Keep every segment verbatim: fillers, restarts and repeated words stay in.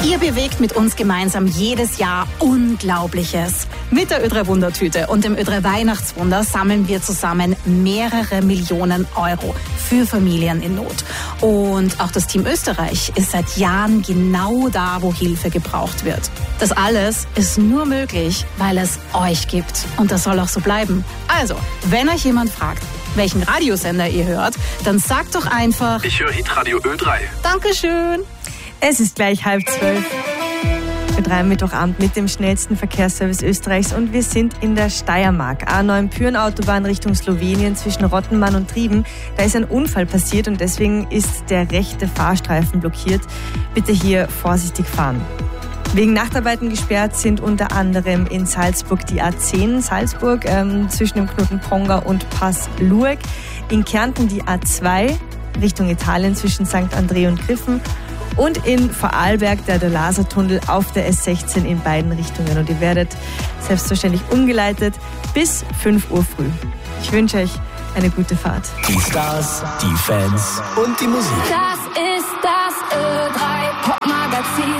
Ihr bewegt mit uns gemeinsam jedes Jahr Unglaubliches. Mit der Ö drei Wundertüte und dem Ö drei Weihnachtswunder sammeln wir zusammen mehrere Millionen Euro für Familien in Not. Und auch das Team Österreich ist seit Jahren genau da, wo Hilfe gebraucht wird. Das alles ist nur möglich, weil es euch gibt. Und das soll auch so bleiben. Also, wenn euch jemand fragt, welchen Radiosender ihr hört, dann sagt doch einfach: Ich höre Hitradio Ö drei. Dankeschön. Es ist gleich halb zwölf. Ö drei am Mittwochabend mit dem schnellsten Verkehrsservice Österreichs und wir sind in der Steiermark. A neun Pyhrn-Autobahn Richtung Slowenien zwischen Rottenmann und Trieben. Da ist ein Unfall passiert und deswegen ist der rechte Fahrstreifen blockiert. Bitte hier vorsichtig fahren. Wegen Nachtarbeiten gesperrt sind unter anderem in Salzburg die A zehn Salzburg ähm, zwischen dem Knoten Ponga und Pass Lueck. In Kärnten die A zwei Richtung Italien zwischen Sankt André und Griffen. Und in Vorarlberg der, der Lasertunnel auf der S sechzehn in beiden Richtungen. Und ihr werdet selbstverständlich umgeleitet bis fünf Uhr früh. Ich wünsche euch eine gute Fahrt. Die Stars, die Fans und die Musik. Das ist das Ö drei Pop-Magazin.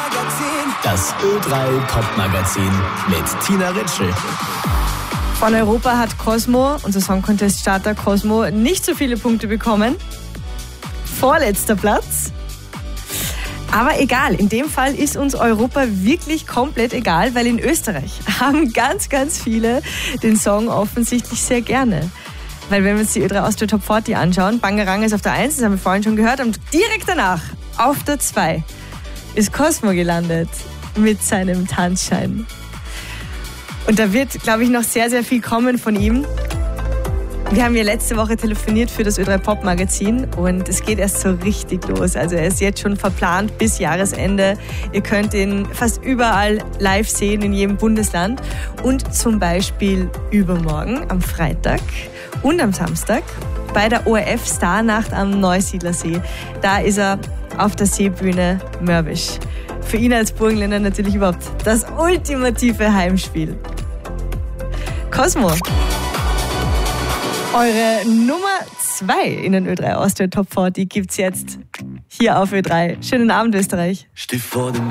Das Ö drei Pop-Magazin mit Tina Ritschl. Von Europa hat Cosmo, unser Song Contest Starter Cosmo, nicht so viele Punkte bekommen. Vorletzter Platz. Aber egal, in dem Fall ist uns Europa wirklich komplett egal, weil in Österreich haben ganz, ganz viele den Song offensichtlich sehr gerne. Weil wenn wir uns die Ö drei Austria Top vierzig anschauen, Bangaranga ist auf der eins, das haben wir vorhin schon gehört, und direkt danach, auf der zwei, ist Cosmo gelandet mit seinem Tanzschein. Und da wird, glaube ich, noch sehr, sehr viel kommen von ihm. Wir haben ja letzte Woche telefoniert für das Ö drei Pop Magazin und es geht erst so richtig los. Also er ist jetzt schon verplant bis Jahresende. Ihr könnt ihn fast überall live sehen, in jedem Bundesland. Und zum Beispiel übermorgen am Freitag und am Samstag bei der O R F Starnacht am Neusiedlersee. Da ist er auf der Seebühne Mörbisch. Für ihn als Burgenländer natürlich überhaupt das ultimative Heimspiel. Cosmo. Eure Nummer zwei in den Ö drei Austria Top vierzig gibt's jetzt hier auf Ö drei. Schönen Abend, Österreich. Steh vor dem